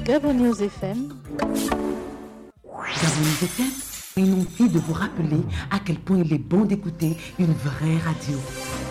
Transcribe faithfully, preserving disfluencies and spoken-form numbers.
Gabon News F M. Gabon News F M, une envie de vous rappeler à quel point il est bon d'écouter une vraie radio.